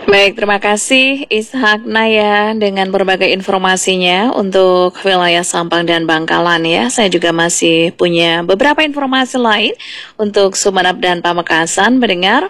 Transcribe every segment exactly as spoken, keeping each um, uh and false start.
Baik, terima kasih Ishak Naya dengan berbagai informasinya untuk wilayah Sampang dan Bangkalan ya. Saya juga masih punya beberapa informasi lain untuk Sumeneb dan Pamekasan mendengar.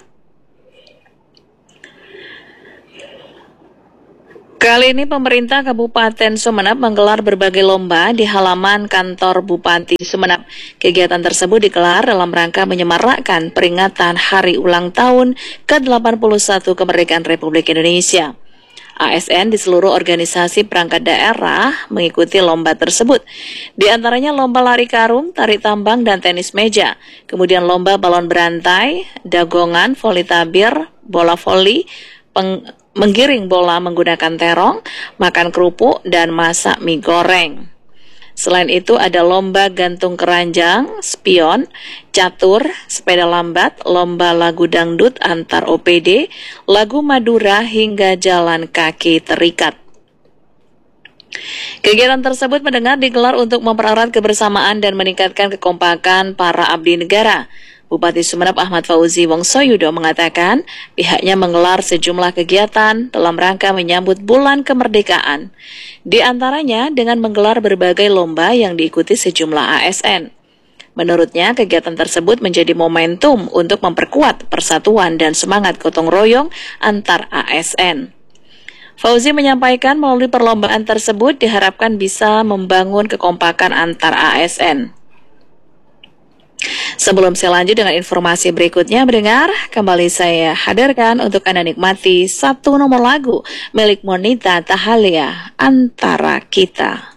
Kali ini pemerintah Kabupaten Sumeneb menggelar berbagai lomba di halaman kantor Bupati Sumeneb. Kegiatan tersebut digelar dalam rangka menyemarakkan peringatan Hari Ulang Tahun ke delapan puluh satu Kemerdekaan Republik Indonesia. A S N di seluruh organisasi perangkat daerah mengikuti lomba tersebut. Di antaranya lomba lari karung, tari tambang, dan tenis meja. Kemudian lomba balon berantai, dagongan, voli tabir, bola voli, peng menggiring bola menggunakan terong, makan kerupuk, dan masak mie goreng. Selain itu ada lomba gantung keranjang, spion, catur, sepeda lambat, lomba lagu dangdut antar O P D, lagu Madura hingga jalan kaki terikat. Kegiatan tersebut mendengar digelar untuk mempererat kebersamaan dan meningkatkan kekompakan para abdi negara. Bupati Sumeneb Ahmad Fauzi Wongsoyudo mengatakan pihaknya menggelar sejumlah kegiatan dalam rangka menyambut bulan kemerdekaan. Di antaranya dengan menggelar berbagai lomba yang diikuti sejumlah A S N. Menurutnya kegiatan tersebut menjadi momentum untuk memperkuat persatuan dan semangat gotong royong antar A S N. Fauzi menyampaikan melalui perlombaan tersebut diharapkan bisa membangun kekompakan antar A S N. Sebelum saya lanjut dengan informasi berikutnya, mendengar, kembali saya hadirkan untuk Anda nikmati satu nomor lagu milik Monita Tahalia, Antara Kita.